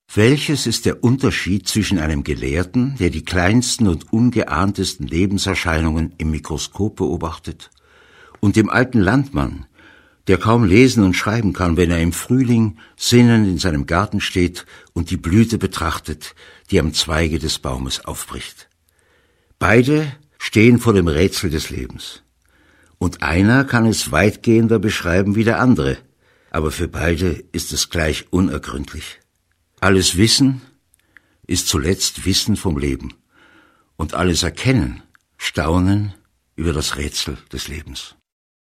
Welches ist der Unterschied zwischen einem Gelehrten, der die kleinsten und ungeahntesten Lebenserscheinungen im Mikroskop beobachtet, und dem alten Landmann, der kaum lesen und schreiben kann, wenn er im Frühling sinnend in seinem Garten steht und die Blüte betrachtet, die am Zweige des Baumes aufbricht? Beide stehen vor dem Rätsel des Lebens. Und einer kann es weitgehender beschreiben wie der andere, aber für beide ist es gleich unergründlich. Alles Wissen ist zuletzt Wissen vom Leben und alles Erkennen, Staunen über das Rätsel des Lebens.